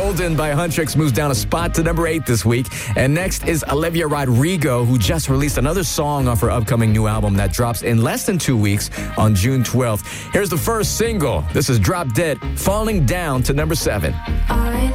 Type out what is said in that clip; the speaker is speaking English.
Golden by Huntrix moves down a spot to number 8 this week. And next is Olivia Rodrigo, who just released another song off her upcoming new album that drops in less than 2 weeks on June 12th. Here's the first single. This is Drop Dead, falling down to number 7. I